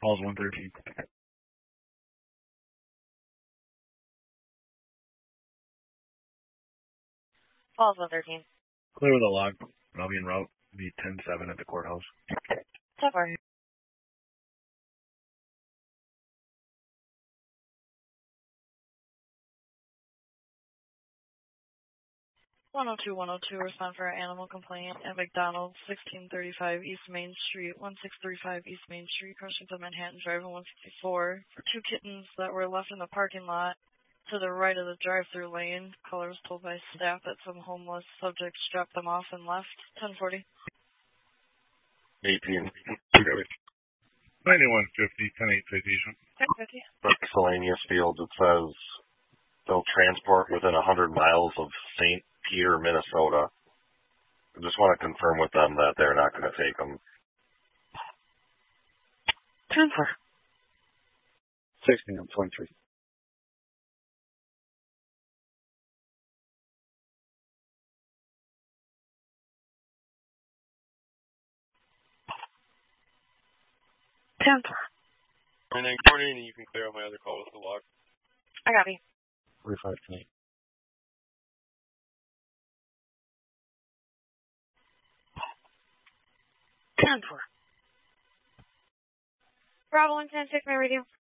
Falls 113. Falls 113. Clear with a log. I'll be en route. Be 10-7 at the courthouse. So far. 102, respond for an animal complaint at McDonald's, 1635 East Main Street, 1635 East Main Street, crossing to Manhattan Drive and 154, for 2 kittens that were left in the parking lot to the right of the drive-through lane. Caller was told by staff that some homeless subjects dropped them off and left. 1040. 18. 9150, 10-8 citation. 1050. Miscellaneous field, it says they'll transport within 100 miles of St. Peter, Minnesota. I just want to confirm with them that they're not going to take them. 10-4. 16 on 23. And then coordinating, you can clear out my other call with the log. I got you. 45 tonight. 10-4. Bravo 110, check my radio.